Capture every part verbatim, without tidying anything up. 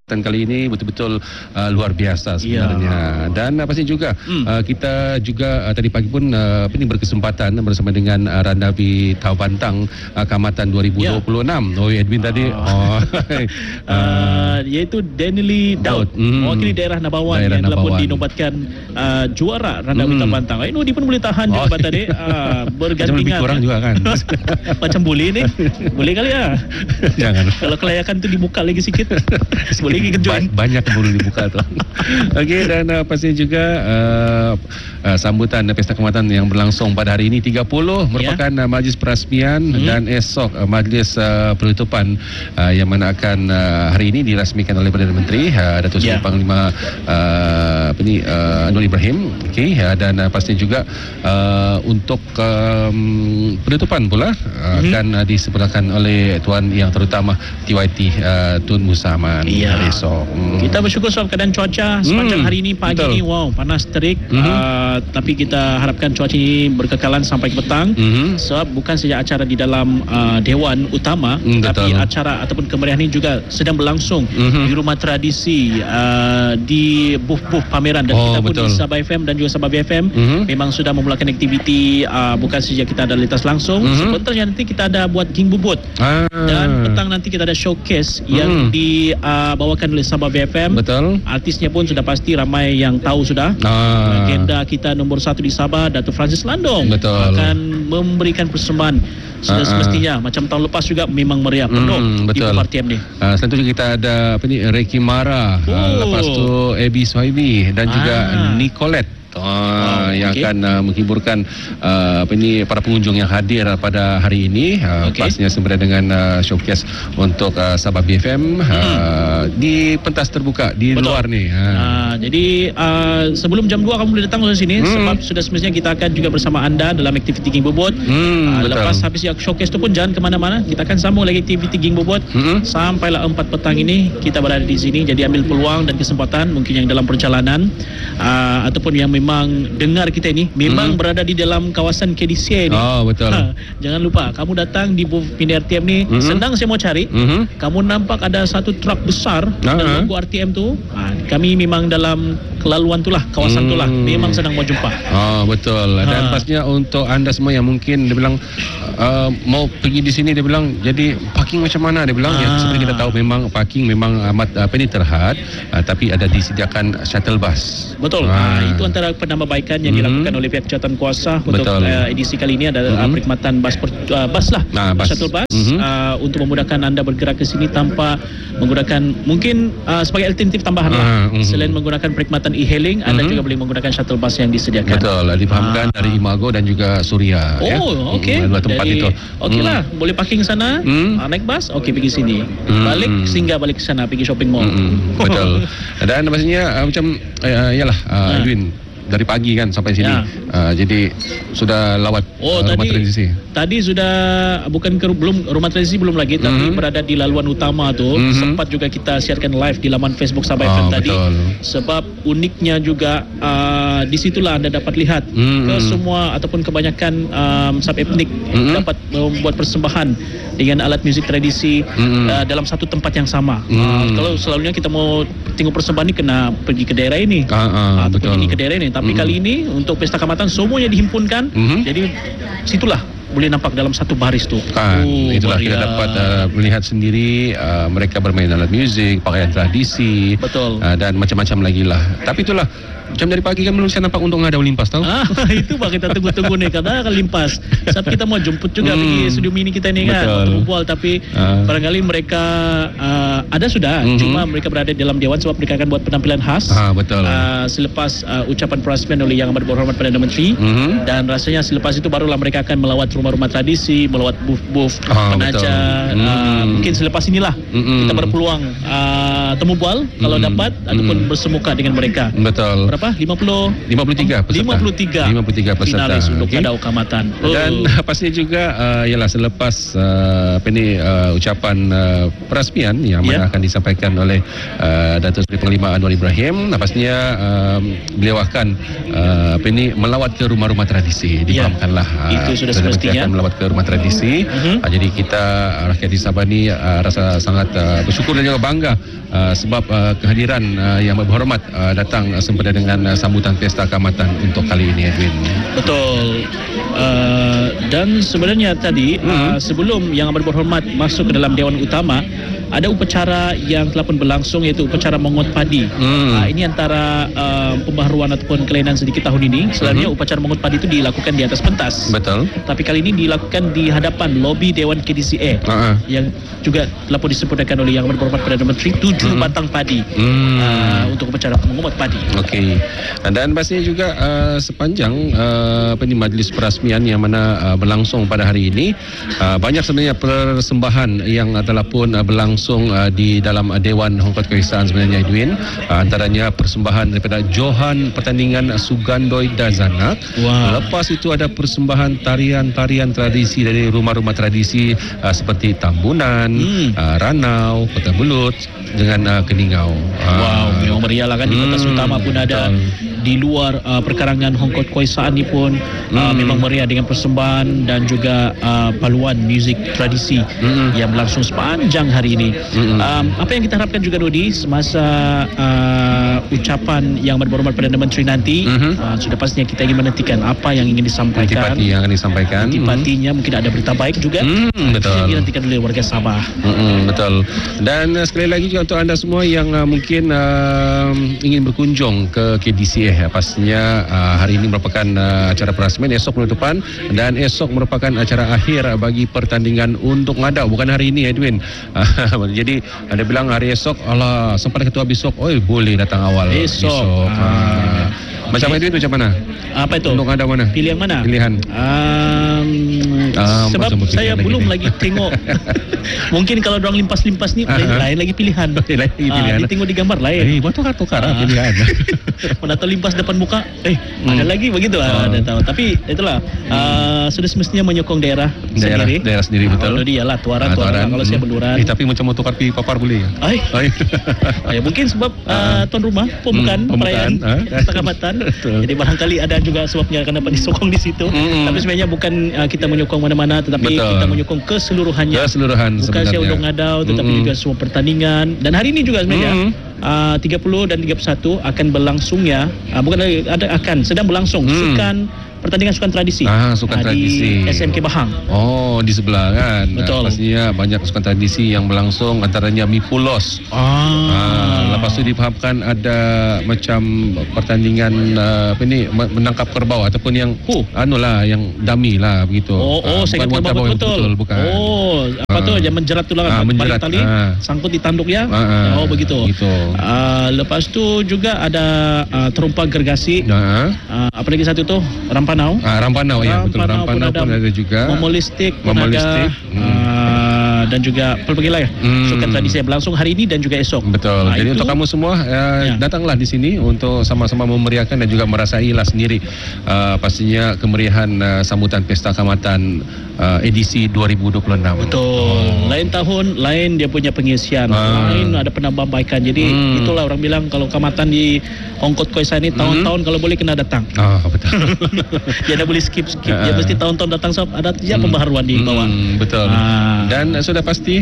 Dan kali ini betul-betul uh, luar biasa sebenarnya. Ya. Dan uh, pasti juga hmm. uh, kita juga uh, tadi pagi pun uh, ini berkesempatan bersama dengan uh, Randavi Tawbantang uh, Kamatan dua ribu dua puluh enam. Ya. Oh, Edwin uh. tadi. Oh. uh, iaitu Danily Daud, hmm. mewakili daerah Nabawan daerah yang telah pun dinobatkan uh, juara Randavi hmm. Tawbantang. Eh, Nudi pun boleh tahan oh. juga tadi uh, bergantian. Macam lebih kurang juga kan. Macam boleh ni. Boleh kali ya. Jangan. Kalau kelayakan tu dibuka lagi sikit. Boleh Ba- banyak keburu dibuka tu. Okey, dan uh, pastinya juga uh, uh, sambutan Pesta Kaamatan yang berlangsung pada hari ini tiga puluh merupakan yeah. uh, majlis perasmian hmm. dan esok uh, majlis uh, penutupan uh, yang mana akan uh, hari ini dirasmikan oleh Perdana Menteri uh, Datuk Seri yeah. Panglima uh, apa ni uh, Anwar Ibrahim. Okey, uh, dan uh, pastinya juga uh, untuk um, penutupan pula uh, hmm. akan uh, disempurnakan oleh Tuan Yang Terutama T Y T uh, Tun Musa Aman. Yeah. So, mm. kita bersyukur sebab keadaan cuaca sepanjang mm. hari ini pagi Betul. ni wow panas terik mm-hmm. uh, tapi kita harapkan cuaca ini berkekalan sampai ke petang mm-hmm. sebab bukan saja acara di dalam uh, Dewan Utama mm, tapi betul. acara ataupun kemeriahan ini juga sedang berlangsung mm-hmm. di rumah tradisi uh, di booth-booth pameran dan oh, kita pun betul. di Sabah F M dan juga Sabah B F M mm-hmm. memang sudah memulakan aktiviti uh, bukan saja kita ada lintas langsung mm-hmm. sebenarnya nanti kita ada buat ging bubut ah. dan petang nanti kita ada showcase mm. yang di uh, bawakan oleh Sabah B F M. Betul. Artisnya pun sudah pasti ramai yang tahu sudah. Ah. Legenda kita nombor satu di Sabah, Datuk Francis Landong. Betul. Akan memberikan persembahan sudah ah. semestinya. Macam tahun lepas juga memang meriah penuh hmm, di P R T M ni. Uh, selain itu kita ada apa ni Reiki Mara. Oh. Uh, lepas tu Abby Soibi dan ah. juga Nicolette. Uh, oh, yang okay. akan uh, menghiburkan uh, apa ini para pengunjung yang hadir uh, pada hari ini uh, okay. pastinya sembari dengan uh, showcase untuk uh, Sabah B F M uh, hmm. di pentas terbuka di Betul. luar ni. Uh. Uh, jadi uh, sebelum jam dua kamu boleh datang ke sini hmm. sebab sudah semestinya kita akan juga bersama anda dalam aktiviti ging bobot. Hmm, uh, lepas habis showcase tu pun jangan ke mana-mana, kita akan sambung lagi aktiviti ging bobot hmm. sampailah empat petang ini kita berada di sini. Jadi ambil peluang dan kesempatan mungkin yang dalam perjalanan uh, ataupun yang memang dengar kita ini memang hmm. berada di dalam kawasan K D C ini. Oh, betul. Ha, jangan lupa kamu datang di booth P R T M ni hmm. senang saya mau cari. Hmm. Kamu nampak ada satu truk besar uh-huh. dan logo R T M tu. Ha, kami memang dalam kelaluan itulah, kawasan hmm. itulah memang sedang mau jumpa. Oh, betul. Dan ha. pastinya untuk anda semua yang mungkin dia bilang uh, mau pergi di sini, dia bilang jadi parking macam mana, dia bilang ha. ya seperti kita tahu memang parking memang amat apa ni terhad uh, tapi ada disediakan shuttle bus. Betul. Ha. Ha, itu antara penambahbaikan yang mm-hmm. dilakukan oleh pihak jawatan kuasa untuk uh, edisi kali ini adalah mm-hmm. perkhidmatan bas per, uh, bas lah nah, bus. shuttle bus mm-hmm. uh, untuk memudahkan anda bergerak ke sini tanpa menggunakan mungkin uh, sebagai alternatif tambahan uh, lah mm-hmm. selain menggunakan perkhidmatan e-hailing anda mm-hmm. juga boleh menggunakan shuttle bus yang disediakan. Betul, difahamkan uh, dari Imago dan juga Suria. Oh, ya? okey. Dua tempat Dari, itu. Okey lah, mm. boleh parking sana, mm. uh, naik bas, okey pergi sini. Mm. Balik singgah balik ke sana pergi shopping mall. Mm-hmm. Betul. Dan maksudnya uh, macam uh, yalah uh, Edwin dari pagi kan sampai sini. Ya. Uh, jadi sudah lawat oh, uh, rumah tadi, tradisi. Tadi sudah bukan ke, belum rumah tradisi belum lagi mm-hmm. tapi berada di laluan utama tu mm-hmm. sempat juga kita siarkan live di laman Facebook Sabah oh, F M tadi. Betul. Sebab uniknya juga uh, di situlah anda dapat lihat mm-hmm. ke semua ataupun kebanyakan um, sub etnik mm-hmm. dapat membuat persembahan dengan alat muzik tradisi mm-hmm. uh, dalam satu tempat yang sama. Mm-hmm. Uh, kalau selalunya kita mau tengok persembahan ni kena pergi ke daerah ini uh, uh, ataupun ini ke daerah ini. Tapi mm-hmm. kali ini untuk Pesta Kaamatan semuanya dihimpunkan. Mm-hmm. Jadi situlah boleh nampak dalam satu baris tu. Kan, oh, itulah baria. Kita dapat uh, melihat sendiri uh, mereka bermain alat muzik, pakaian tradisi. Betul. Uh, dan macam-macam lagi lah. Tapi itulah macam dari pagi kan belum saya nampak untuk ngadau limpas tahu. Ah, itu bah kita tunggu-tunggu nih kata akan limpas. Sebab kita mau jemput juga hmm. pergi studio mini kita ni kan untuk bual tapi uh. barangkali mereka uh, ada sudah mm-hmm. cuma mereka berada dalam dewan sebab mereka akan buat penampilan khas. Ah, betul. Uh, selepas uh, ucapan perasmian oleh Yang Amat Berhormat Perdana Menteri mm-hmm. dan rasanya selepas itu barulah mereka akan melawat rumah-rumah tradisi, melawat booth-booth ah, penaja. Mm-hmm. Uh, mungkin selepas inilah mm-hmm. kita berpeluang uh, temu bual mm-hmm. kalau dapat ataupun mm-hmm. bersemuka dengan mereka. Betul. Berapa berapa? lima puluh lima puluh tiga peserta. lima puluh tiga lima puluh tiga peserta. Finalis untuk okay. Ngada Kamatan. Oh. Dan pastinya juga uh, ialah selepas uh, apa ni uh, ucapan uh, perasmian yang mana yeah. akan disampaikan oleh uh, Datuk Seri Panglima Anwar Ibrahim, pastinya uh, beliau akan uh, apa ni melawat ke rumah-rumah tradisi. Difahamkanlah yeah. uh, itu sudah semestinya akan melawat ke rumah tradisi. Uh-huh. Uh, jadi kita uh, rakyat di Sabah ni uh, rasa sangat uh, bersyukur dan juga bangga uh, sebab uh, kehadiran uh, yang berhormat uh, datang uh, sempena dengan uh, sambutan Pesta Kaamatan untuk kali ini, Edwin. Betul. Uh, dan sebenarnya tadi hmm. uh, sebelum Yang Amat Berhormat masuk ke dalam Dewan Utama, ada upacara yang telah pun berlangsung, iaitu upacara mengut padi. Hmm. Uh, ini antara uh, pembaharuan ataupun kelainan sedikit tahun ini. Selalunya hmm. upacara mengut padi itu dilakukan di atas pentas. Betul. Tapi kali ini dilakukan di hadapan lobi Dewan K D C A uh-huh. yang juga telah pun disempurnakan oleh Yang Amat Berhormat Perdana Menteri, tujuh hmm. batang padi hmm. uh, untuk upacara mengut padi. Okey. Dan pastinya juga uh, sepanjang uh, apa ni majlis perasmian yang mana uh, berlangsung pada hari ini, uh, banyak sebenarnya persembahan yang telah pun uh, berlangsung langsung uh, di dalam uh, Dewan Hongkot Kebangsaan sebenarnya, Edwin. Uh, antaranya persembahan daripada Johan pertandingan Sugandoi Dazanak. Wow. Lepas itu ada persembahan tarian-tarian tradisi dari rumah-rumah tradisi uh, seperti Tambunan, hmm. uh, Ranau, Kota Belut dengan uh, Keningau. Uh, wow, memang meriah lah kan di pentas hmm, utama pun ada. Betul. Di luar uh, perkarangan Hongkot Kebangsaan ni pun uh, hmm. memang meriah dengan persembahan dan juga uh, paluan muzik tradisi hmm. yang berlangsung sepanjang hari ini. Hmm. Um, apa yang kita harapkan juga, Dodi, semasa uh, ucapan Yang Amat Berhormat Perdana Menteri nanti, hmm. uh, sudah pastinya kita ingin menantikan apa yang ingin disampaikan. Antipati yang akan disampaikan. Antipatinya hmm. mungkin ada berita baik juga. Hmm, betul. Yang dinantikan oleh warga Sabah. Hmm, betul. Dan uh, sekali lagi juga untuk anda semua yang uh, mungkin uh, ingin berkunjung ke K D C A, ya, pastinya uh, hari ini merupakan uh, acara perasmian, esok penutupan, dan esok merupakan acara akhir bagi pertandingan untuk Ngada. Bukan hari ini, Edwin. Jadi ada bilang hari esok, alah sempat ketua besok, oi boleh datang awal esok. besok. Ah. Macam okay. Edwin macam mana? Apa itu? Untuk Ngada mana? Pilih yang mana? Pilihan. Um, um, sebab saya belum lagi, lagi tengok. Mungkin kalau dorang limpas-limpas ni uh-huh. lain, lain lagi pilihan. Lain lagi pilihan. Uh, tengok di gambar lain. Eh, buat tukar-tukar uh. pilihan. Mana tahu limpas depan muka, eh hmm. ada lagi begitu lah. Uh. Ada tahu. Tapi itulah uh, sudah semestinya menyokong daerah, daerah sendiri. Daerah sendiri betul. Kalau dia lah tuaran, uh, tuaran. tuaran. Kalau hmm. saya beluran. Eh, tapi macam mau tukar pi papar boleh. Ay. Ay. Ay, mungkin sebab uh, tuan rumah pembukaan hmm, perayaan Pesta Kaamatan. Jadi barangkali ada juga sebabnya kenapa disokong di situ. Hmm. Tapi sebenarnya bukan uh, kita menyokong mana-mana, tetapi betul. Kita menyokong keseluruhannya. Keseluruhan bukan sebenarnya. Bukan saya untuk Ngadau, tetapi hmm. juga semua pertandingan. Dan hari ini juga sebenarnya hmm. uh, tiga puluh dan tiga puluh satu akan berlangsungnya, uh, bukan ada akan sedang berlangsung hmm. sukan pertandingan sukan tradisi. Ah, sukan uh, tradisi di S M K Bahang. Oh, di sebelah kan. Betul. Uh, pastinya banyak sukan tradisi yang berlangsung, antaranya Mipulos. Ah. Uh, lepas itu difahamkan ada macam pertandingan uh, apa ni menangkap kerbau ataupun yang huh. anulah yang dummy lah begitu. Oh, oh uh, saya kata kerbau betul. betul bukan. Oh, apa uh, tu yang menjerat tu lah, uh, menjerat tali, uh, sangkut di tanduk ya. Uh, uh, oh begitu. Gitu. Uh, lepas tu juga ada uh, terumpa gergasi. Uh, uh, apa lagi satu tu? Rampanau. Ah, Rampanau ya, betul. Rampanau pun ada juga. Momolistik pun ada. Hmm. Uh, dan juga pelbagai lah ya. Hmm. Sukan tradisi yang berlangsung hari ini dan juga esok. Betul. Nah, jadi itu, untuk kamu semua uh, ya. datanglah di sini untuk sama-sama memeriahkan dan juga merasailah sendiri uh, pastinya kemeriahan uh, sambutan Pesta Kaamatan uh, edisi dua ribu dua puluh enam. Betul. Oh. Lain tahun, lain dia punya pengisian, ah. lain ada penambahbaikan. Jadi hmm. itulah orang bilang kalau Kaamatan di Hongkot Kebangsaan ini tahun-tahun hmm. kalau boleh kena datang. Ah, betul. Dia dah boleh skip-skip. Uh, dia mesti tahun-tahun datang sebab ada ya pembaharuan di bawah. Hmm, betul. Uh, Dan uh, sudah pasti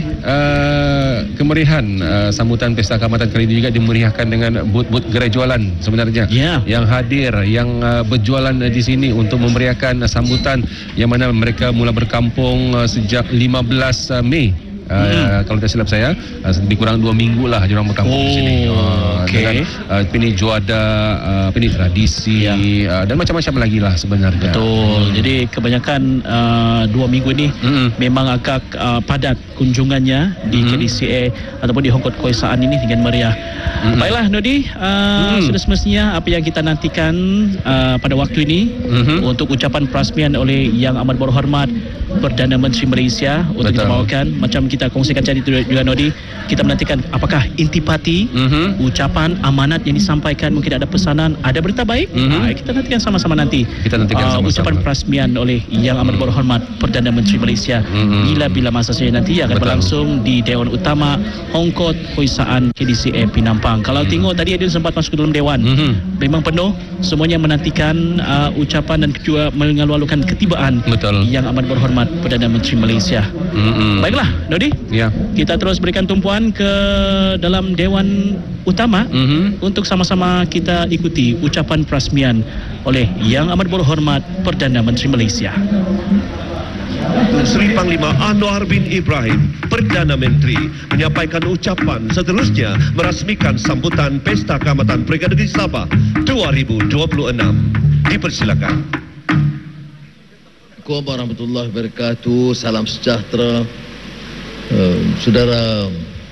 uh, kemeriahan uh, sambutan Pesta Kaamatan kali ini juga dimeriahkan dengan booth-booth gerai jualan sebenarnya. Yeah. Yang hadir, yang uh, berjualan uh, di sini untuk memeriahkan uh, sambutan yang mana mereka mula berkampung uh, sejak lima belas Mei. Uh, hmm. Kalau tak silap saya uh, lebih kurang dua minggu lah diorang berkampung oh, di sini uh, okay. Dengan uh, ini juada uh, ini tradisi ya. uh, dan macam-macam lagi lah sebenarnya. Betul. Hmm. Jadi kebanyakan uh, dua minggu ini hmm. memang agak uh, padat kunjungannya di hmm. K D C A ataupun di Hongkot Kebangsaan ini dengan meriah. Hmm. Baiklah Nodi, uh, hmm. sudah semestinya apa yang kita nantikan uh, pada waktu ini hmm. untuk ucapan perasmian oleh Yang Amat Berhormat Perdana Menteri Malaysia untuk Betul. Dibawakan macam kita kongsikan tadi juga Nodi, kita menantikan apakah intipati, mm-hmm. ucapan, amanat yang disampaikan, mungkin ada pesanan, ada berita baik. Mm-hmm. uh, kita nantikan sama-sama nanti. Kita nantikan uh, sama-sama ucapan perasmian oleh Yang Amat Berhormat Perdana Menteri Malaysia, mm-hmm. bila-bila masa saya nanti akan Betul. berlangsung di Dewan Utama Hong Kong Koisaan K D C A Penampang. Kalau mm-hmm. tengok tadi Adil sempat masuk ke dalam Dewan, mm-hmm. memang penuh, semuanya menantikan uh, ucapan dan juga mengalu-alukan ketibaan Betul. Yang Amat Berhormat Perdana Menteri Malaysia. Mm-hmm. Baiklah, Nodi. Ya. Kita terus berikan tumpuan ke dalam Dewan Utama, mm-hmm. untuk sama-sama kita ikuti ucapan perasmian oleh Yang Amat Berhormat Perdana Menteri Malaysia. Tun Sri Panglima Anwar bin Ibrahim, Perdana Menteri, menyampaikan ucapan, seterusnya merasmikan sambutan Pesta Keamatan Perikatan Negeri Sabah dua ribu dua puluh enam. Dipersilakan. Assalamualaikum warahmatullahi wabarakatuh. Salam sejahtera. Uh, saudara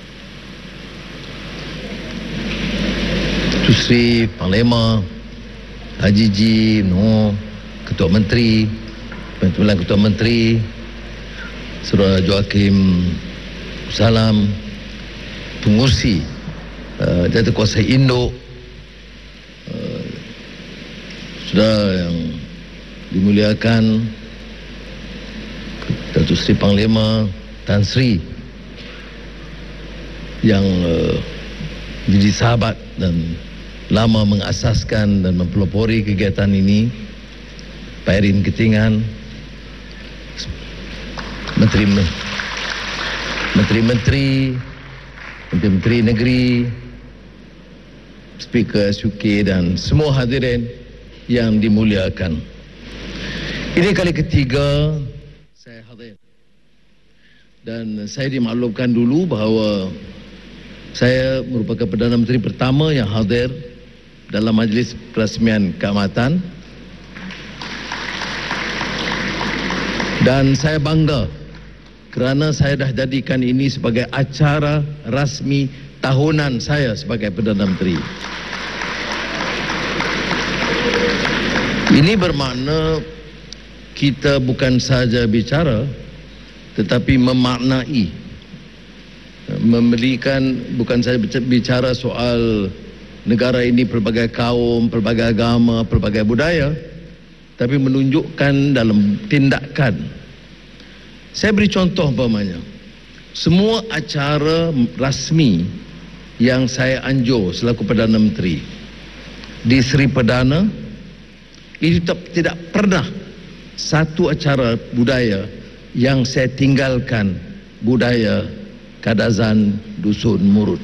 Tun Sri Panglima Haji G. Noh, Ketua Menteri, Pimpinan Ketua Menteri, Saudara Joakim Salam, Pengurusi uh, Jawatan Induk, uh, saudara yang dimuliakan Datuk Seri Panglima Tan Sri yang uh, jadi sahabat dan lama mengasaskan dan mempelopori kegiatan ini, Pak Erin Ketingan, Menteri Menteri-Menteri, Menteri-Menteri Negeri, Speaker S U K dan semua hadirin yang dimuliakan. Ini kali ketiga saya hadir. Dan saya dimaklumkan dulu bahawa saya merupakan Perdana Menteri pertama yang hadir dalam majlis perasmian keamatan. Dan saya bangga kerana saya dah jadikan ini sebagai acara rasmi tahunan saya sebagai Perdana Menteri. Ini bermakna kita bukan saja bicara tetapi memaknai, memberikan, bukan saja bicara soal negara ini pelbagai kaum, pelbagai agama, pelbagai budaya, tapi menunjukkan dalam tindakan. Saya beri contoh umpamanya, semua acara rasmi yang saya anjur selaku Perdana Menteri di Seri Perdana, itu tidak pernah satu acara budaya yang saya tinggalkan budaya Kadazan Dusun Murut.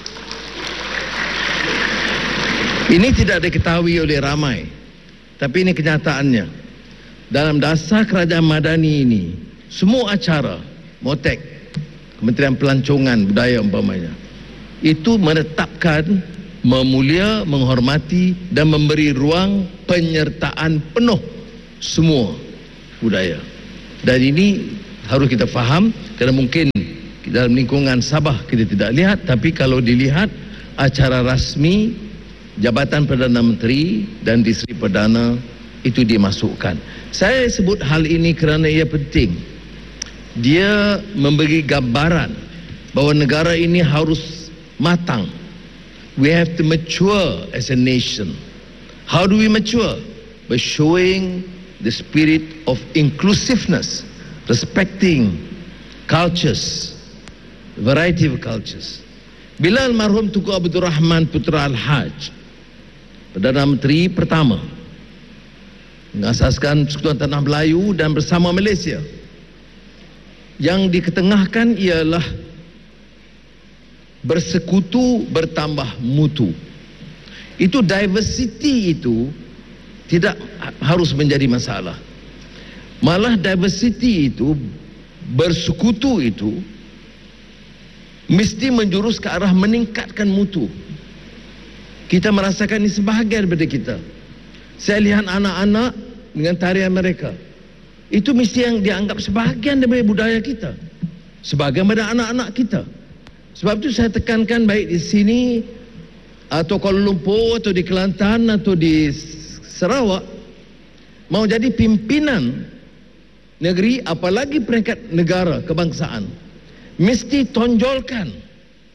Ini tidak diketahui oleh ramai, tapi ini kenyataannya. Dalam dasar kerajaan madani ini, semua acara Motek, Kementerian Pelancongan Budaya umpamanya, itu menetapkan, memulia, menghormati dan memberi ruang penyertaan penuh semua budaya. Dan ini harus kita faham, kerana mungkin dalam lingkungan Sabah kita tidak lihat, tapi kalau dilihat acara rasmi Jabatan Perdana Menteri dan di Seri Perdana itu dimasukkan. Saya sebut hal ini kerana ia penting. Dia memberi gambaran bahawa negara ini harus matang. We have to mature as a nation. How do we mature? By showing the spirit of inclusiveness, respecting cultures, variety of cultures. Bila almarhum Tunku Abdul Rahman Putra Al-Haj, Perdana Menteri pertama, mengasaskan Persekutuan Tanah Melayu dan bersama Malaysia, yang diketengahkan ialah bersekutu bertambah mutu. Itu diversity itu tidak harus menjadi masalah. Malah diversity itu, bersekutu itu mesti menjurus ke arah meningkatkan mutu. Kita merasakan ini sebahagian daripada kita. Saya lihat anak-anak dengan tarian mereka, itu mesti yang dianggap sebahagian daripada budaya kita, sebahagian daripada anak-anak kita. Sebab itu saya tekankan, baik di sini atau Kuala Lumpur atau di Kelantan atau di Sarawak, mau jadi pimpinan negeri, apalagi peringkat negara kebangsaan, mesti tonjolkan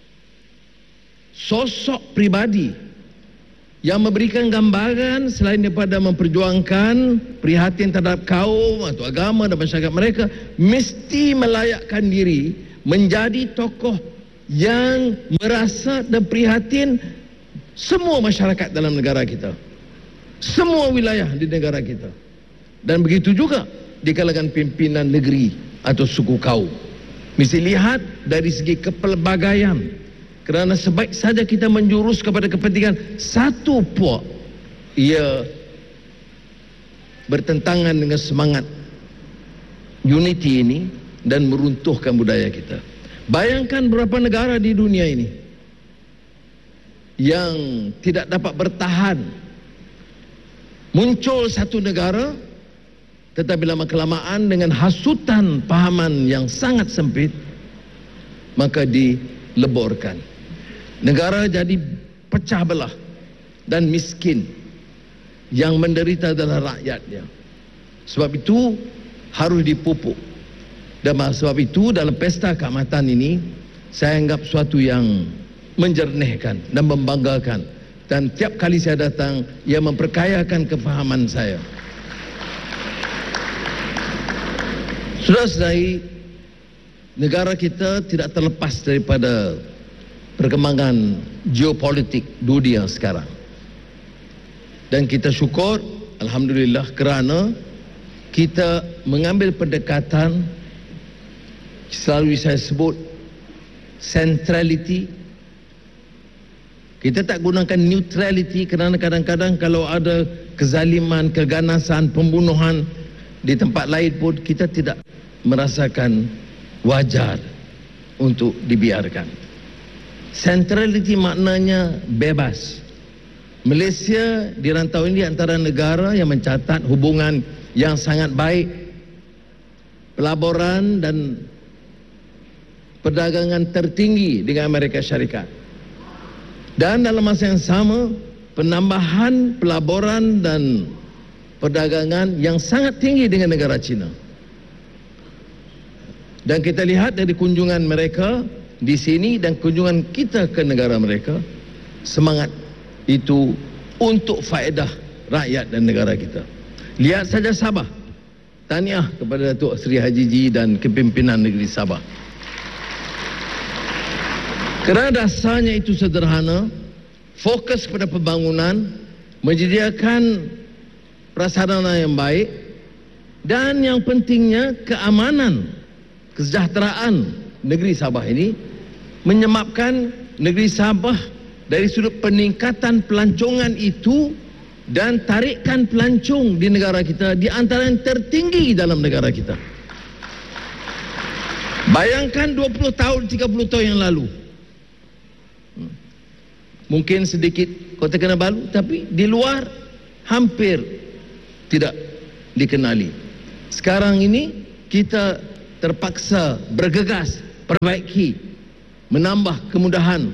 sosok pribadi yang memberikan gambaran selain daripada memperjuangkan prihatin terhadap kaum atau agama dan masyarakat mereka, mesti melayakkan diri menjadi tokoh yang merasa dan prihatin semua masyarakat dalam negara kita, semua wilayah di negara kita, dan begitu juga di kalangan pimpinan negeri atau suku kaum. Mesti lihat dari segi kepelbagaian, kerana sebaik saja kita menjurus kepada kepentingan satu puak, ia bertentangan dengan semangat unity ini dan meruntuhkan budaya kita. Bayangkan beberapa negara di dunia ini yang tidak dapat bertahan. Muncul satu negara, tetapi lama-kelamaan dengan hasutan pahaman yang sangat sempit, maka dileburkan. Negara jadi pecah belah dan miskin. Yang menderita adalah rakyatnya. Sebab itu harus dipupuk. Dan sebab itu dalam pesta keamatan ini, saya anggap suatu yang menjernihkan dan membanggakan. Dan tiap kali saya datang, ia memperkayakan kefahaman saya. Saudara-saudari, negara kita tidak terlepas daripada perkembangan geopolitik dunia sekarang. Dan kita syukur, alhamdulillah, kerana kita mengambil pendekatan, selalu saya sebut centrality. Kita tak gunakan neutrality, kerana kadang-kadang kalau ada kezaliman, keganasan, pembunuhan di tempat lain pun kita tidak merasakan wajar untuk dibiarkan. Centrality maknanya bebas. Malaysia di rantau ini antara negara yang mencatat hubungan yang sangat baik, pelaburan dan perdagangan tertinggi dengan Amerika Syarikat. Dan dalam masa yang sama, penambahan pelaburan dan perdagangan yang sangat tinggi dengan negara China. Dan kita lihat dari kunjungan mereka di sini dan kunjungan kita ke negara mereka, semangat itu untuk faedah rakyat dan negara kita. Lihat saja Sabah. Tahniah kepada Datuk Seri Haji Ji dan kepimpinan negeri Sabah. Kerana dasarnya itu sederhana, fokus pada pembangunan, menyediakan prasarana yang baik, dan yang pentingnya keamanan, kesejahteraan negeri Sabah ini, menyebabkan negeri Sabah dari sudut peningkatan pelancongan itu dan tarikan pelancong di negara kita di antara yang tertinggi dalam negara kita. Bayangkan dua puluh tahun, tiga puluh tahun yang lalu, mungkin sedikit Kota Kinabalu, tapi di luar hampir tidak dikenali. Sekarang ini kita terpaksa bergegas, perbaiki, menambah kemudahan.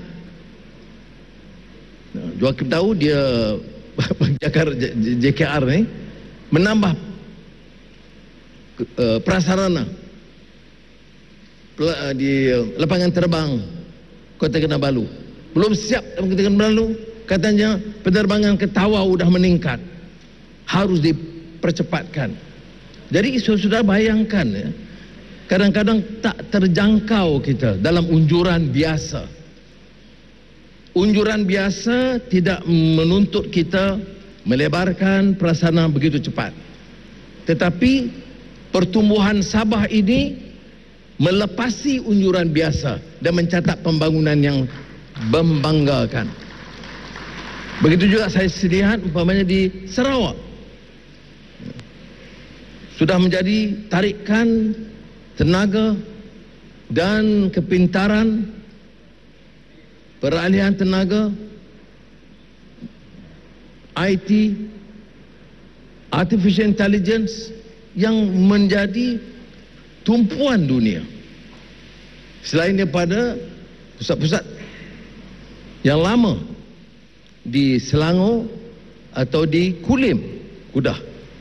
Joakim tahu dia J K R ni menambah uh, prasarana di lapangan terbang Kota Kinabalu. Belum siap dalam Kota Kinabalu, katanya penerbangan ke Tawau sudah meningkat, harus dipercepatkan. Jadi sudah bayangkan ya, kadang-kadang tak terjangkau kita dalam unjuran biasa. Unjuran biasa tidak menuntut kita melebarkan prasarana begitu cepat. Tetapi pertumbuhan Sabah ini melepasi unjuran biasa dan mencatat pembangunan yang membanggakan. Begitu juga saya lihat umpamanya di Sarawak. Sudah menjadi tarikan tenaga dan kepintaran, peralihan tenaga, I T, Artificial Intelligence yang menjadi tumpuan dunia. Selain daripada pusat-pusat yang lama di Selangor atau di Kulim, Kudah.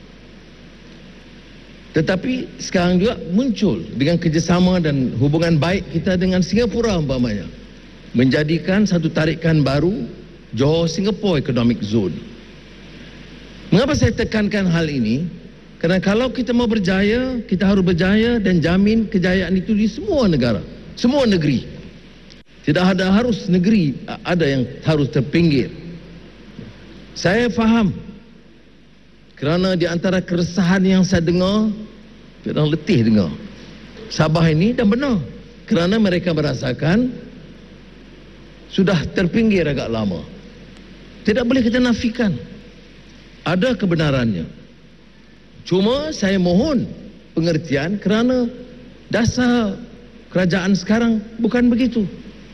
Tetapi sekarang juga muncul dengan kerjasama dan hubungan baik kita dengan Singapura umpamanya. menjadikan satu tarikan baru Johor Singapore Economic Zone. Mengapa saya tekankan hal ini? Kerana kalau kita mau berjaya, kita harus berjaya dan jamin kejayaan itu di semua negara, semua negeri. Tidak ada harus negeri ada yang harus terpinggir. Saya faham kerana di antara keresahan yang saya dengar, kadang letih dengar Sabah ini, dan benar, kerana mereka merasakan sudah terpinggir agak lama. Tidak boleh kita nafikan, ada kebenarannya. Cuma saya mohon pengertian kerana dasar kerajaan sekarang bukan begitu.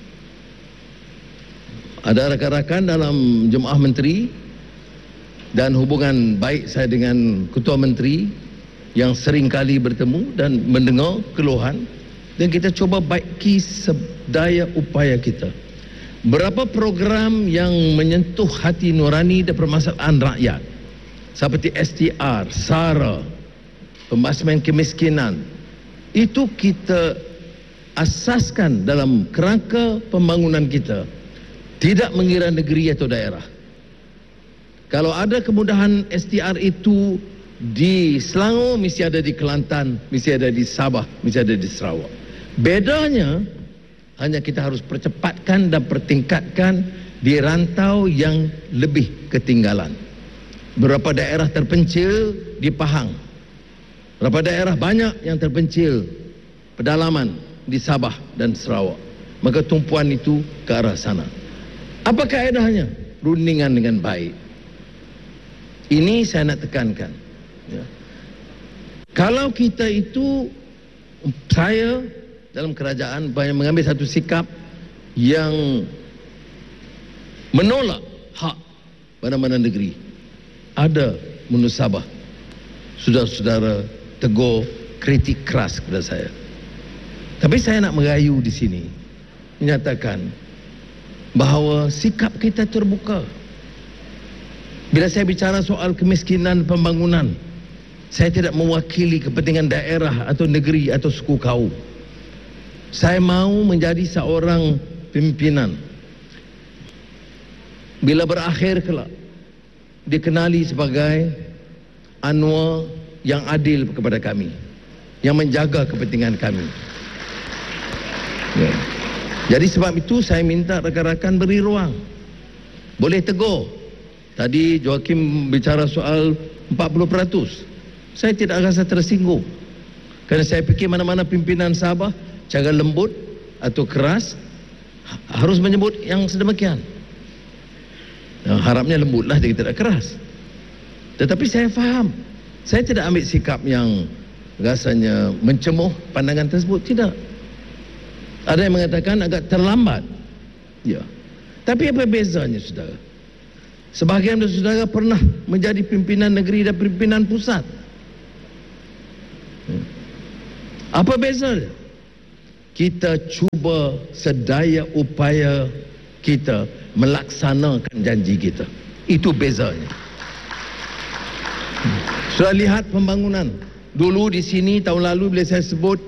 Ada rakan-rakan dalam Jemaah Menteri dan hubungan baik saya dengan Ketua Menteri yang sering kali bertemu dan mendengar keluhan, dan kita cuba baiki sedaya upaya kita. Berapa program yang menyentuh hati nurani dan permasalahan rakyat seperti S T R, SARA, pembasmian kemiskinan, itu kita asaskan dalam kerangka pembangunan kita, tidak mengira negeri atau daerah. Kalau ada kemudahan S T R itu di Selangor, mesti ada di Kelantan, mesti ada di Sabah, mesti ada di Sarawak. Bedanya hanya kita harus percepatkan dan pertingkatkan di rantau yang lebih ketinggalan. Beberapa daerah terpencil di Pahang, beberapa daerah banyak yang terpencil pedalaman di Sabah dan Sarawak. Maka tumpuan itu ke arah sana. Apa kaedahnya? Rundingan dengan baik. Ini saya nak tekankan, ya. Kalau kita itu, saya dalam kerajaan banyak mengambil satu sikap yang menolak hak mana-mana negeri. Ada munasabah, saudara-saudara tegur, kritik keras kepada saya. Tapi saya nak merayu di sini, menyatakan bahawa sikap kita terbuka. Bila saya bicara soal kemiskinan pembangunan, saya tidak mewakili kepentingan daerah atau negeri atau suku kaum. Saya mahu menjadi seorang pimpinan. Bila berakhir kelak, dikenali sebagai Anwar yang adil kepada kami, yang menjaga kepentingan kami. Ya. Jadi sebab itu saya minta rakan-rakan beri ruang. Boleh tegur. Tadi Joakim bicara soal empat puluh peratus. Saya tidak rasa tersinggung. Kerana saya fikir mana-mana pimpinan Sabah cara lembut atau keras harus menyebut yang sedemikian. Nah, harapnya lembutlah, dia tidak keras. Tetapi saya faham, saya tidak ambil sikap yang rasanya mencemuh pandangan tersebut. Tidak. Ada yang mengatakan agak terlambat. Ya. Tapi apa bezanya, saudara? Sebahagian dari saudara pernah menjadi pimpinan negeri dan pimpinan pusat. Apa bezanya? Kita cuba sedaya upaya kita melaksanakan janji kita. Itu bezanya. Sudah lihat pembangunan. Dulu di sini tahun lalu bila saya sebut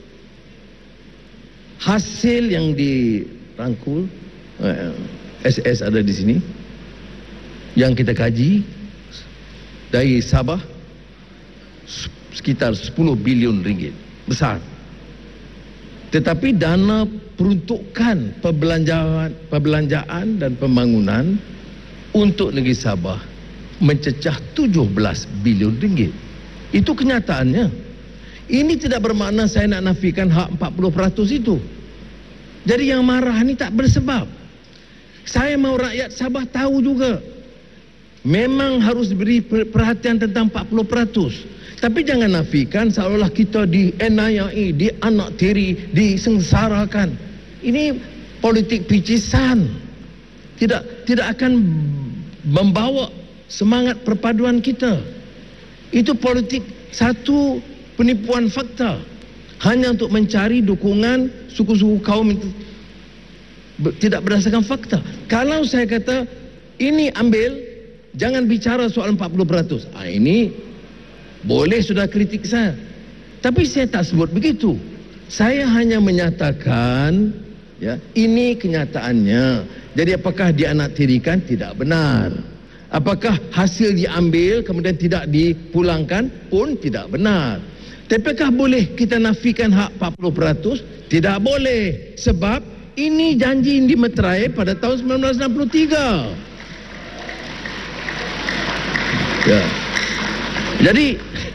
hasil yang dirangkul, S S ada di sini, yang kita kaji dari Sabah sekitar sepuluh bilion ringgit. Besar. Tetapi dana peruntukan perbelanjaan, perbelanjaan dan pembangunan untuk negeri Sabah mencecah tujuh belas bilion ringgit. Itu kenyataannya. Ini tidak bermakna saya nak nafikan hak empat puluh peratus itu. Jadi yang marah ni tak bersebab. Saya mahu rakyat Sabah tahu juga, memang harus beri perhatian tentang empat puluh peratus. Tapi jangan nafikan seolah-olah kita dianiayai, dianak tiri, disengsarakan. Ini politik picisan. Tidak tidak akan membawa semangat perpaduan kita. Itu politik satu penipuan fakta, hanya untuk mencari dukungan suku-suku kaum itu tidak berdasarkan fakta. Kalau saya kata ini ambil, jangan bicara soal empat puluh peratus. Ah, ini boleh sudah kritik saya. Tapi saya tak sebut begitu. Saya hanya menyatakan Ya, ini kenyataannya. Jadi apakah dianaktirikan? Tidak benar. Apakah hasil diambil kemudian tidak dipulangkan? Pun tidak benar. Tapi apakah boleh kita nafikan hak empat puluh peratus? Tidak boleh. Sebab ini janji yang dimeterai pada tahun sembilan belas enam puluh tiga. Ya. Jadi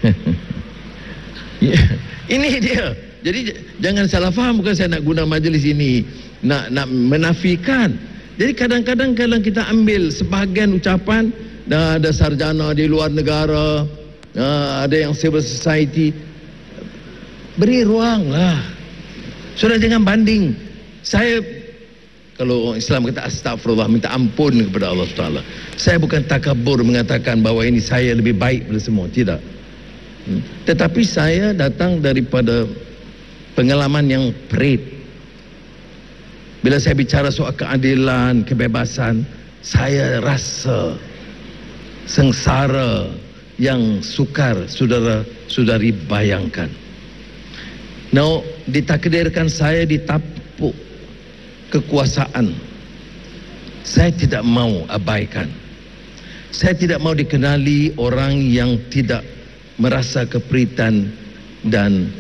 ini dia. Jadi jangan salah faham, bukan saya nak guna majlis ini nak nak menafikan. Jadi kadang-kadang kalau kita ambil sebahagian ucapan, dah ada sarjana di luar negara, ada yang civil society, beri ruang lah. Sudah jangan banding. Saya, kalau orang Islam kata astagfirullah, minta ampun kepada Allah subhanahu wa taala. Saya bukan takabur mengatakan bahawa ini saya lebih baik daripada semua, tidak. Hmm. Tetapi saya datang daripada pengalaman yang perit. Bila saya bicara soal keadilan, kebebasan, saya rasa sengsara yang sukar saudara-saudari bayangkan. Now, ditakdirkan saya ditapuk kekuasaan. Saya tidak mau abaikan. Saya tidak mau dikenali orang yang tidak merasa keperitan dan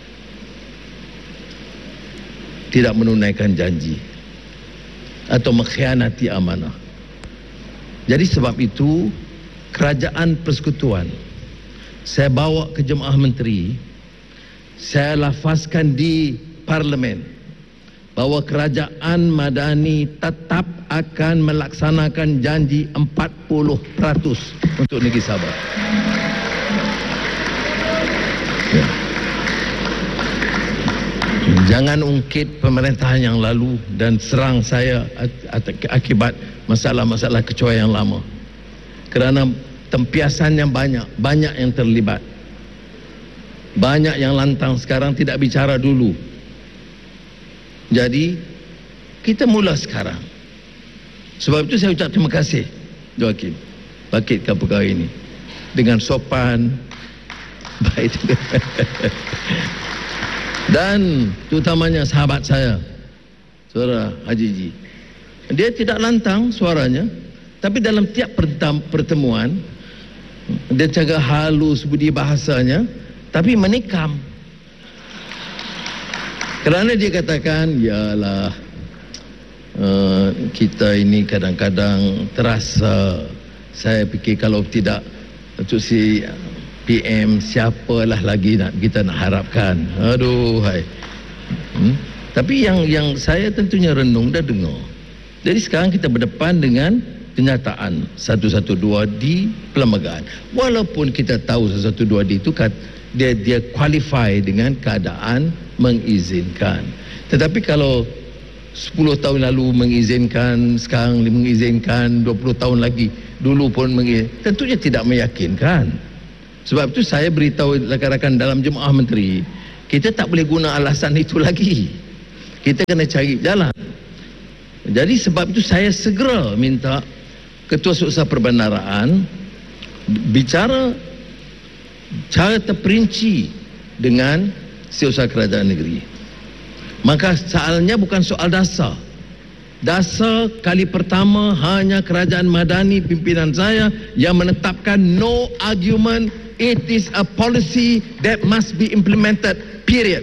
tidak menunaikan janji atau mengkhianati amanah. Jadi sebab itu kerajaan persekutuan saya bawa ke Jemaah Menteri, saya lafazkan di parlimen bahawa kerajaan Madani tetap akan melaksanakan janji empat puluh peratus untuk negeri Sabah. Ya. Jangan ungkit pemerintahan yang lalu dan serang saya akibat masalah-masalah kecoa yang lama. Kerana tempiasan yang banyak, banyak yang terlibat. Banyak yang lantang sekarang tidak bicara dulu. Jadi, kita mula sekarang. Sebab itu saya ucap terima kasih, Joakim, bangkitkan perkara ini dengan sopan, baik. Dan terutamanya sahabat saya, saudara Haji Ji. Dia tidak lantang suaranya, tapi dalam tiap pertemuan dia jaga halus budi bahasanya, tapi menikam. Kerana dia katakan, yalah, uh, kita ini kadang-kadang terasa, saya fikir kalau tidak untuk si P M, siapalah lagi nak kita nak harapkan. Aduh, hai. Hmm? Tapi yang yang saya tentunya renung dan dengar. Jadi sekarang kita berdepan dengan kenyataan seratus dua belas di perlembagaan. Walaupun kita tahu seratus dua belas di itu kan dia dia qualify dengan keadaan mengizinkan. Tetapi kalau sepuluh tahun lalu mengizinkan, sekarang mengizinkan, dua puluh tahun lagi dulu pun mengizinkan, tentunya tidak meyakinkan. Sebab itu saya beritahu rakan-rakan dalam Jemaah Menteri, kita tak boleh guna alasan itu lagi. Kita kena cari jalan. Jadi sebab itu saya segera minta Ketua Suksa Perbendaraan bicara cara terperinci dengan Setiausaha Kerajaan Negeri. Maka soalnya bukan soal dasar. Dasar kali pertama hanya Kerajaan Madani pimpinan saya yang menetapkan no argument. It is a policy that must be implemented, period.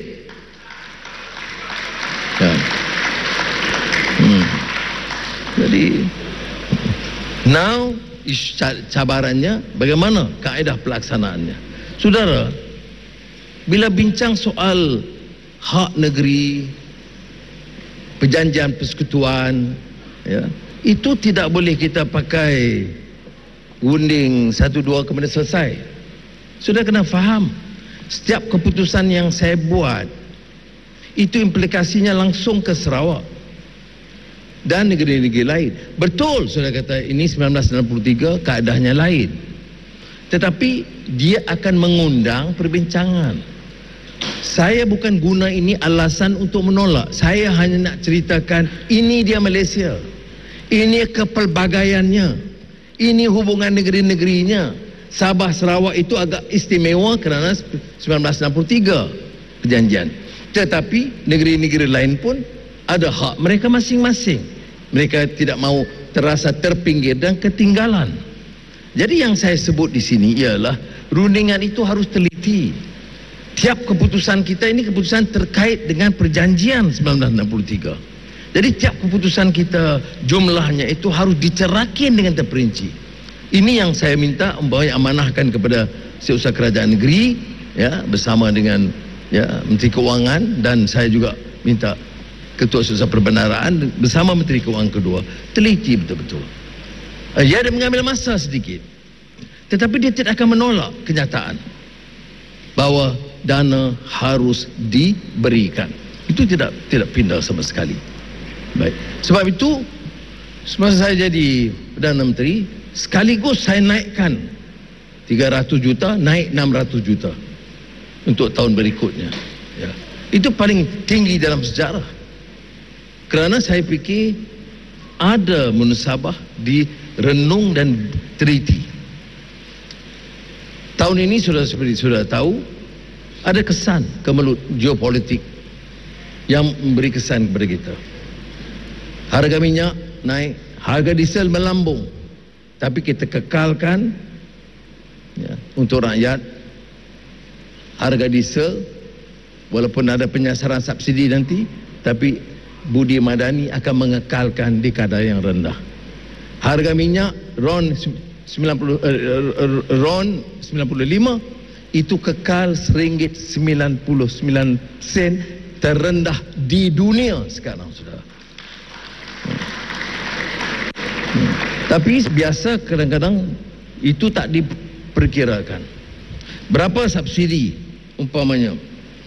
Ya. Hmm. Jadi, now cabarannya bagaimana kaedah pelaksanaannya. Saudara, bila bincang soal hak negeri, perjanjian persekutuan, ya, itu tidak boleh kita pakai unding satu dua kemudian selesai. Sudah kena faham, setiap keputusan yang saya buat itu implikasinya langsung ke Sarawak dan negeri-negeri lain. Betul sudah kata ini sembilan belas enam puluh tiga keadaannya lain, tetapi dia akan mengundang perbincangan. Saya bukan guna ini alasan untuk menolak. Saya hanya nak ceritakan ini dia Malaysia, ini kepelbagaiannya, ini hubungan negeri-negerinya. Sabah Sarawak itu agak istimewa kerana sembilan belas enam puluh tiga perjanjian. Tetapi negeri-negeri lain pun ada hak mereka masing-masing. Mereka tidak mau terasa terpinggir dan ketinggalan. Jadi yang saya sebut di sini ialah rundingan itu harus teliti. Tiap keputusan kita ini keputusan terkait dengan perjanjian sembilan belas enam puluh tiga. Jadi tiap keputusan kita jumlahnya itu harus dicerakin dengan terperinci. Ini yang saya minta membawa amanahkan kepada Setiausaha Kerajaan Negeri, ya, bersama dengan ya Menteri Keuangan, dan saya juga minta Ketua Setiausaha Perbendaharaan bersama Menteri Keuangan kedua teliti betul-betul. Ya, dia mengambil masa sedikit, tetapi dia tidak akan menolak kenyataan bahawa dana harus diberikan. Itu tidak tidak pindah sama sekali. Baik. Sebab itu semasa saya jadi Perdana Menteri, sekaligus saya naikkan tiga ratus juta, naik enam ratus juta untuk tahun berikutnya. Ya. Itu paling tinggi dalam sejarah. Kerana saya fikir ada munasabah direnung dan teliti. Tahun ini sudah seperti sudah tahu, ada kesan kemelut geopolitik yang memberi kesan kepada kita. Harga minyak naik, harga diesel melambung, tapi kita kekalkan ya, untuk rakyat harga diesel, walaupun ada penyasaran subsidi nanti, tapi Budi Madani akan mengekalkan di kadar yang rendah. Harga minyak RON sembilan puluh, uh, RON sembilan puluh lima itu kekal seringgit sembilan puluh sembilan sen, terendah di dunia sekarang, saudara. Tapi biasa kadang-kadang itu tak diperkirakan. Berapa subsidi umpamanya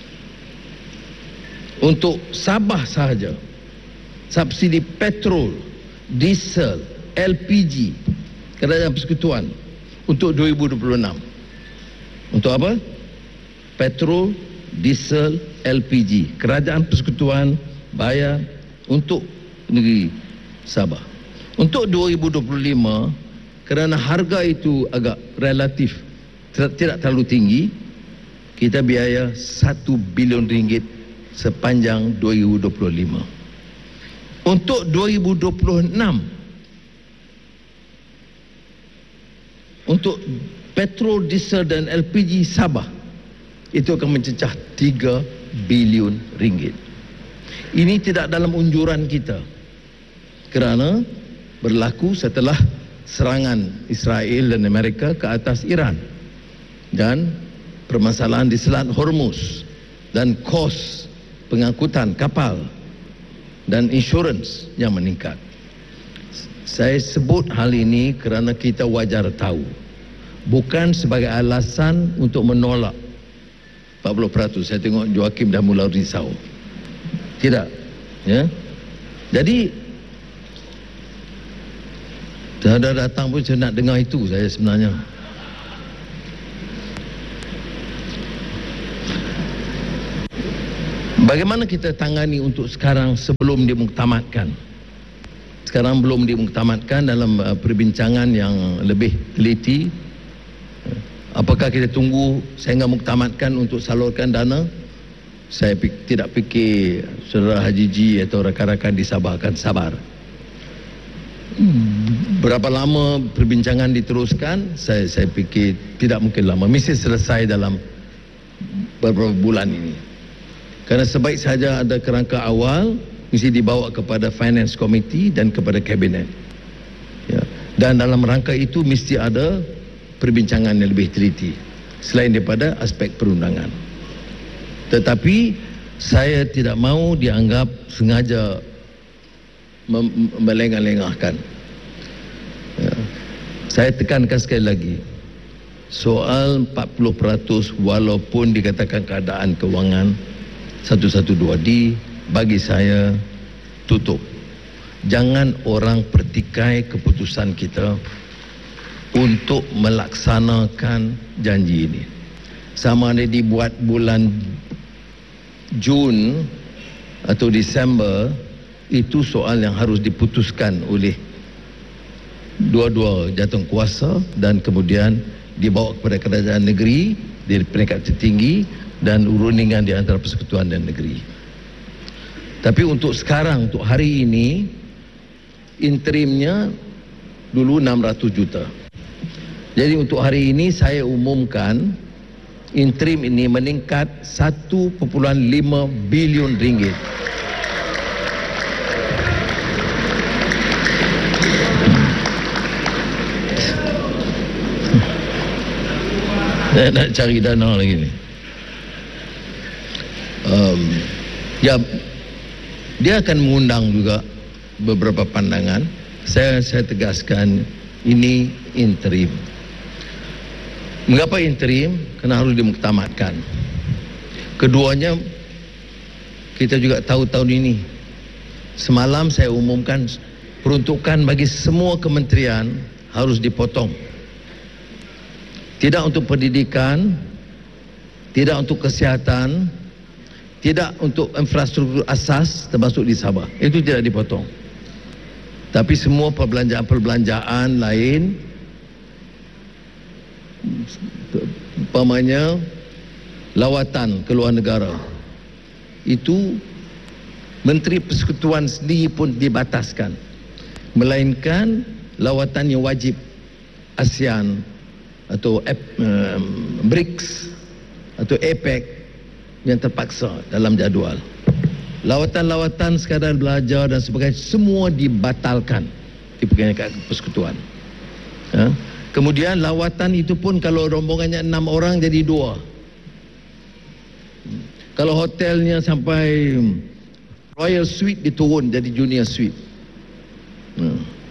untuk Sabah sahaja, subsidi petrol, diesel, L P G, Kerajaan Persekutuan untuk dua ribu dua puluh enam. Untuk apa? Petrol, diesel, L P G, Kerajaan Persekutuan bayar untuk negeri Sabah. Untuk dua ribu dua puluh lima, kerana harga itu agak relatif tidak terlalu tinggi, kita biaya satu bilion ringgit sepanjang dua ribu dua puluh lima. Untuk dua ribu dua puluh enam, untuk petrol, diesel dan L P G Sabah, itu akan mencecah tiga bilion ringgit. Ini tidak dalam unjuran kita, kerana berlaku setelah serangan Israel dan Amerika ke atas Iran dan permasalahan di Selat Hormuz dan kos pengangkutan kapal dan insurans yang meningkat. Saya sebut hal ini kerana kita wajar tahu, bukan sebagai alasan untuk menolak empat puluh peratus. Saya tengok Joakim dah mula risau. Tidak, ya. Jadi dah datang pun saya nak dengar itu saya sebenarnya. Bagaimana kita tangani untuk sekarang sebelum dimuktamadkan? Sekarang belum dimuktamadkan dalam uh, perbincangan yang lebih teliti. Apakah kita tunggu sehingga muktamadkan untuk salurkan dana? Saya pik, tidak fikir saudara Haji Ji atau rakan-rakan di Sabah akan sabar. Berapa lama perbincangan diteruskan? Saya saya fikir tidak mungkin lama. Mesti selesai dalam beberapa bulan ini. Kerana sebaik saja ada kerangka awal, mesti dibawa kepada Finance Committee dan kepada Kabinet. Ya. Dan dalam rangka itu mesti ada perbincangan yang lebih teliti selain daripada aspek perundangan. Tetapi saya tidak mahu dianggap sengaja melengah-lengahkan. Ya. Saya tekankan sekali lagi, soal empat puluh peratus walaupun dikatakan keadaan kewangan seratus dua belas D, bagi saya tutup. Jangan orang pertikai keputusan kita untuk melaksanakan janji ini. Sama ada dibuat bulan Jun atau Disember, itu soal yang harus diputuskan oleh dua-dua jatuh kuasa dan kemudian dibawa kepada kerajaan negeri di peringkat tertinggi dan urundingan di antara persekutuan dan negeri. Tapi untuk sekarang, untuk hari ini, interimnya dulu enam ratus juta. Jadi untuk hari ini saya umumkan interim ini meningkat satu perpuluhan lima bilion ringgit. Saya nak cari dana lagi ni. Um, ya, dia akan mengundang juga beberapa pandangan. Saya saya tegaskan ini interim. Mengapa interim? Kerana harus dimuktamadkan. Keduanya kita juga tahu tahun ini. Semalam saya umumkan peruntukan bagi semua kementerian harus dipotong. Tidak untuk pendidikan, tidak untuk kesihatan, tidak untuk infrastruktur asas termasuk di Sabah. Itu tidak dipotong. Tapi semua perbelanjaan-perbelanjaan lain, umpamanya lawatan ke luar negara, itu Menteri Persekutuan sendiri pun dibataskan. Melainkan lawatan yang wajib ASEAN atau um, BRICS atau APEC yang terpaksa dalam jadual. Lawatan-lawatan sekadar belajar dan sebagainya semua dibatalkan di Perkhidmatan Persekutuan. Ya. Kemudian lawatan itu pun kalau rombongannya enam orang jadi dua. Kalau hotelnya sampai Royal Suite diturun jadi Junior Suite. Ya.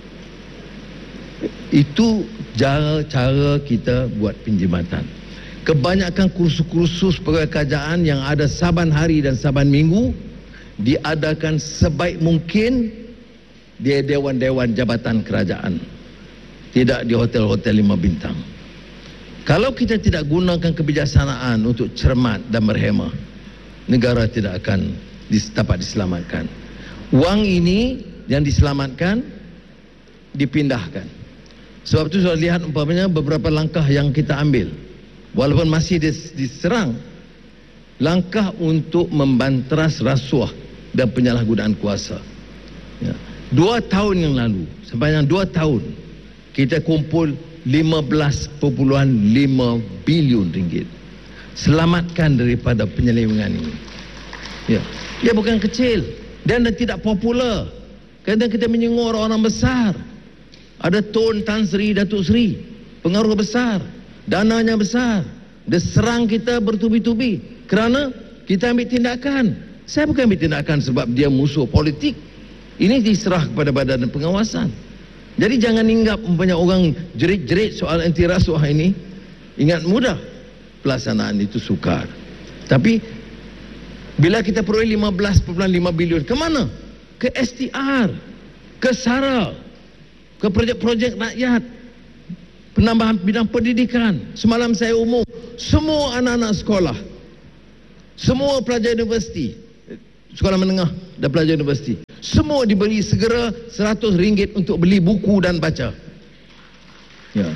Itu cara-cara kita buat penjimatan. Kebanyakan kursus-kursus pegawai kerajaan yang ada saban hari dan saban minggu diadakan sebaik mungkin di dewan-dewan jabatan kerajaan, tidak di hotel-hotel lima bintang. Kalau kita tidak gunakan kebijaksanaan untuk cermat dan berhemah, negara tidak akan dapat diselamatkan. Wang ini yang diselamatkan dipindahkan. Sebab itu sudah lihat umpamanya beberapa langkah yang kita ambil, walaupun masih diserang, langkah untuk membanteras rasuah dan penyalahgunaan kuasa. Ya. Dua tahun yang lalu, sepanjang dua tahun, kita kumpul lima belas perpuluhan lima bilion ringgit. Selamatkan daripada penyelewengan ini. Ya. Dia bukan kecil dan tidak popular. Kadang kita menyingung orang besar. Ada Tun Tan Sri, Datuk Sri, pengaruh besar, dananya besar. Dia serang kita bertubi-tubi kerana kita ambil tindakan. Saya bukan ambil tindakan sebab dia musuh politik. Ini diserah kepada badan pengawasan. Jadi jangan ingat umpamanya orang jerit-jerit soal anti rasuah ini. Ingat mudah, pelaksanaan itu sukar. Tapi bila kita peroleh lima belas perpuluhan lima bilion, ke mana? Ke S T R, ke SARA, ke projek-projek rakyat, penambahan bidang pendidikan. Semalam saya umum, semua anak-anak sekolah, semua pelajar universiti, sekolah menengah dan pelajar universiti, semua diberi segera seratus ringgit untuk beli buku dan baca. Ya.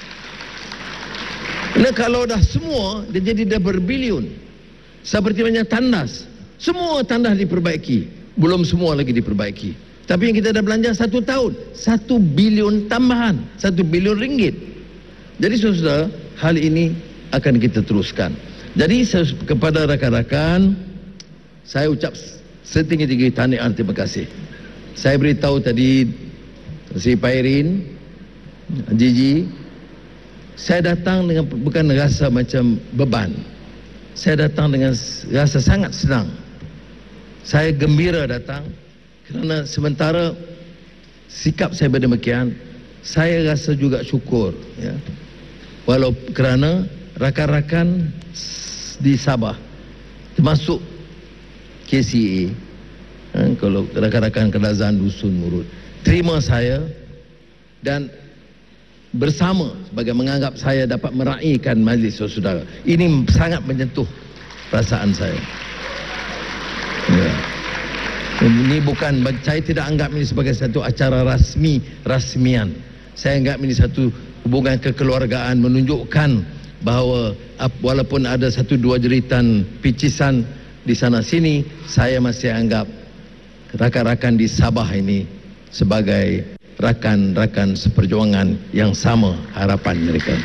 Nah, kalau dah semua, dia jadi dah berbilion. Seperti banyak tandas, semua tandas diperbaiki, belum semua lagi diperbaiki. Tapi yang kita dah belanja satu tahun, satu bilion tambahan, satu bilion ringgit. Jadi saudara, hal ini akan kita teruskan. Jadi kepada rakan-rakan, saya ucap setinggi-tinggi tahniah, terima kasih. Saya beritahu tadi si Pairin, Gigi, saya datang dengan bukan rasa macam beban. Saya datang dengan rasa sangat senang. Saya gembira datang kerana sementara sikap saya berdemikian, saya rasa juga syukur, ya. Walau kerana rakan-rakan di Sabah, termasuk K C A, eh, kalau rakan-rakan Kedazan Dusun Murud, terima saya dan bersama sebagai menganggap saya dapat meraihkan majlis saudara. Ini sangat menyentuh perasaan saya. Ya. Ini bukan, saya tidak anggap ini sebagai satu acara rasmi, rasmian. Saya anggap ini satu hubungan kekeluargaan, menunjukkan bahawa walaupun ada satu dua jeritan picisan di sana sini, saya masih anggap rakan-rakan di Sabah ini sebagai rakan-rakan seperjuangan yang sama harapan mereka.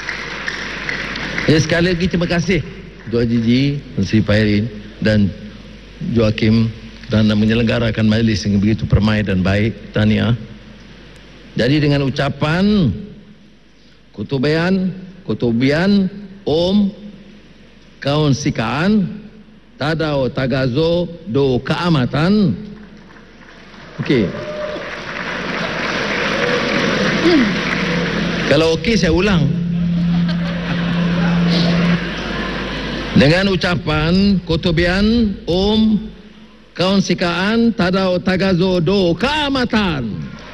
Ya, sekali lagi terima kasih Ketua J J, Sri Pairin dan Joakim kerana menyelenggarakan majlis yang begitu permai dan baik. Tahniah. Jadi dengan ucapan kutubian, kutubian, om, kaun sikaan, tadau tagazo do keamatan. Okey. Hmm. Kalau okey saya ulang. Dengan ucapan kutubian, om, kaun sikaan, tadau tagazo do keamatan.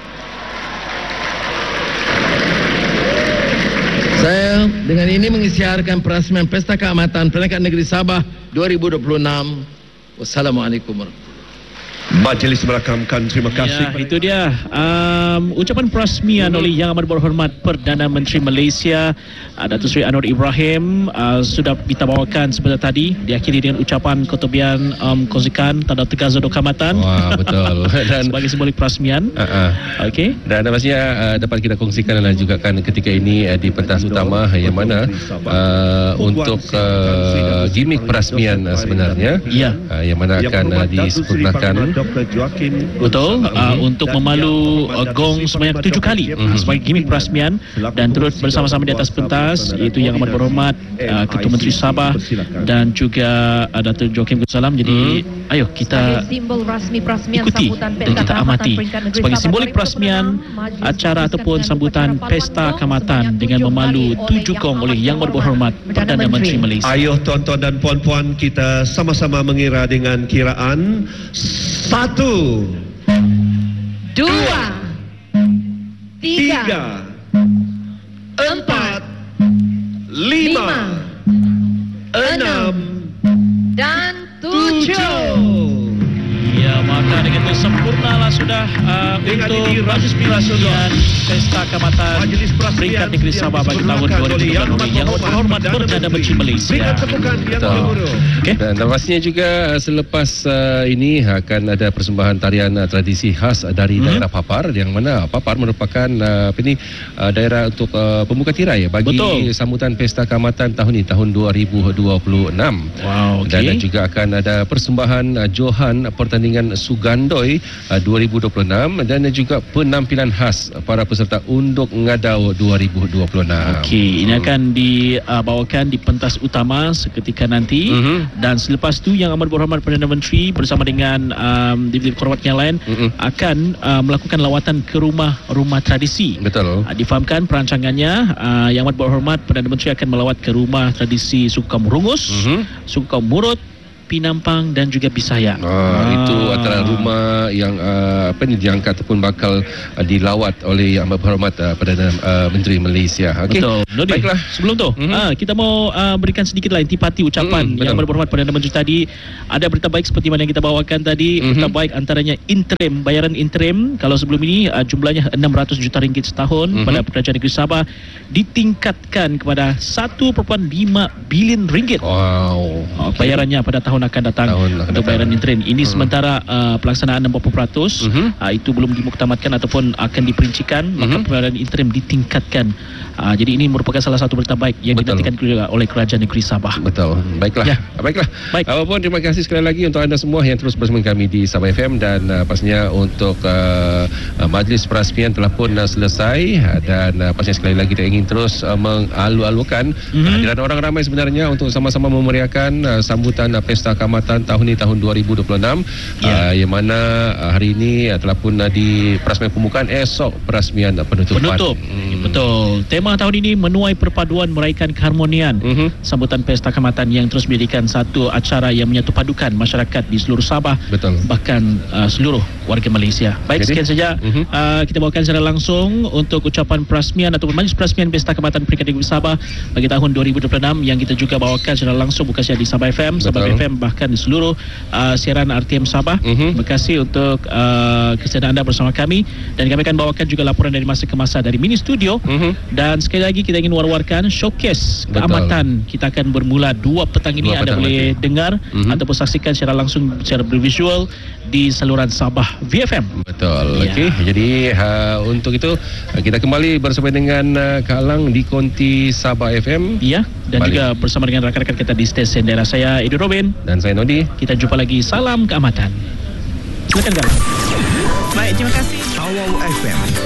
Saya dengan ini mengisytiharkan perasmian Pesta Keamatan Perangkat Negeri Sabah dua ribu dua puluh enam. Wassalamualaikum warahmatullahi wabarakatuh. Majlis merakamkan. Terima kasih. Ya, itu dia um, ucapan perasmian oleh Yang Amat Berhormat Perdana Menteri Malaysia uh, Datuk Seri Anwar Ibrahim. uh, sudah kita bawakan sebentar tadi, diakhiri dengan ucapan kutubian um, kongsikan tanda tegazo dokamatan. Wah, betul. Dan sebagai simbolik perasmian. Uh-uh. Okey. Dan pastinya uh, dapat kita kongsikan adalah juga kan ketika ini uh, di pentas utama yang mana uh, untuk uh, gimik perasmian uh, sebenarnya ya. uh, yang mana akan uh, disempurnakan. Betul, uh, untuk memalu uh, gong sebanyak tujuh kali uh, sebagai gimik perasmian dan turut bersama-sama di atas pentas, iaitu Yang Amat Berhormat uh, Ketua Menteri Sabah dan juga uh, Datuk Joakim Salam. Jadi hmm. ayo kita ikuti dan kita amati sebagai simbolik perasmian acara ataupun sambutan Pesta Keamatan dengan memalu tujuh gong oleh Yang Amat Berhormat Perdana Menteri Malaysia. Ayuh tuan-tuan dan puan-puan, kita sama-sama mengira dengan kiraan satu, dua, tiga, tiga, empat, lima, enam, dan tujuh. Ya, maka dengan itu sempurnalah sudah uh, untuk perasmian Pesta Keamatan Peringkat Negeri Sabah bagi tahun dua ribu dua puluh Yang Berhormat Perdana Menteri Malaysia. Okay. Dan pastinya juga selepas uh, ini akan ada persembahan tarian uh, tradisi khas dari hmm. daerah Papar, yang mana Papar merupakan uh, apa ini uh, daerah untuk uh, pembuka tirai bagi Betul. sambutan Pesta Keamatan tahun ini, tahun dua ribu dua puluh enam. Wow, okay. Dan juga akan ada persembahan uh, Johan pertandingan Sugandoi uh, dua ribu dua puluh enam dan juga penampilan khas para peserta Unduk Ngadau dua ribu dua puluh enam. Okey, ini akan dibawakan di pentas utama seketika nanti. Uh-huh. Dan selepas tu Yang Amat Berhormat Perdana Menteri bersama dengan um, divizi berhormat yang lain uh-huh. akan uh, melakukan lawatan ke rumah-rumah tradisi. Betul. Uh, difahamkan perancangannya uh, Yang Amat Berhormat Perdana Menteri akan melawat ke rumah tradisi suku kaum Rungus, uh-huh. suku kaum Murut, Pinampang dan juga Bisaya. Ah, ah. Itu antara rumah yang uh, apa ni diangkat ataupun bakal uh, dilawat oleh Yang Amat Berhormat uh, Perdana uh, Menteri Malaysia. Okay. Betul. Nodi, baiklah. Sebelum tu, mm-hmm. ah, kita mau uh, berikan sedikit lah intipati ucapan mm-hmm. Yang Amat Berhormat Perdana Menteri tadi. Ada berita baik seperti mana yang kita bawakan tadi. Mm-hmm. Berita baik antaranya interim, bayaran interim. Kalau sebelum ini uh, jumlahnya enam ratus juta ringgit setahun mm-hmm. pada Kerajaan Negeri Sabah ditingkatkan kepada satu perpuluhan lima bilion ringgit. Wow. Uh, bayarannya pada tahun akan datang tahun untuk bayaran interim. Ini hmm. sementara uh, pelaksanaan enam puluh peratus hmm. uh, itu belum dimuktamadkan ataupun akan diperincikan, hmm. maka bayaran interim ditingkatkan. Uh, jadi ini merupakan salah satu berita baik yang Betul. dinantikan juga oleh Kerajaan Negeri Sabah. Betul. Baiklah. Ya. Baiklah. Baik. Apapun, terima kasih sekali lagi untuk anda semua yang terus bersama kami di Sabah F M, dan uh, pastinya untuk uh, uh, majlis perasmian telah pun uh, selesai, dan uh, pastinya sekali lagi kita ingin terus uh, mengalu-alukan mm-hmm. kehadiran orang ramai sebenarnya untuk sama-sama memeriahkan uh, sambutan uh, Pesta Keamatan tahun ini, tahun dua ribu dua puluh enam, yeah. uh, yang mana uh, hari ini uh, telah pun uh, di perasmian pembukaan, esok perasmian uh, penutupan. Penutup. Hmm. Betul. Tema tahun ini menuai perpaduan meraihkan keharmonian. Mm-hmm. Sambutan Pesta Keamatan yang terus menjadikan satu acara yang menyatu padukan masyarakat di seluruh Sabah. Betul. Bahkan uh, seluruh warga Malaysia. Baik, Jadi, sekian saja mm-hmm. uh, kita bawakan secara langsung untuk ucapan perasmian ataupun majlis perasmian Pesta Keamatan Peringkat Negeri Sabah bagi tahun dua ribu dua puluh enam yang kita juga bawakan secara langsung bukan saja di Sabah F M, Sabah F M M bahkan di seluruh uh, siaran R T M Sabah. Mhm. Terima kasih untuk uh, kesediaan anda bersama kami, dan kami akan bawakan juga laporan dari masa ke masa dari mini studio. Mhm. Dan sekali lagi kita ingin war-warkan showcase Betul. keamatan kita akan bermula dua petang ini. Dua Anda petang boleh nanti. dengar Mhm. ataupun saksikan secara langsung secara bervisual di saluran Sabah V F M. Betul. Ya. Okey. Jadi uh, untuk itu uh, kita kembali bersama dengan uh, Kak Lang di Konti Sabah F M. Ya, dan Balik. juga bersama dengan rakan-rakan kita di stesen daerah. Saya Eddie Robin. Dan saya Nodi. Kita jumpa lagi. Salam keamatan. Silakan, Kak. Baik, terima kasih. Awau F M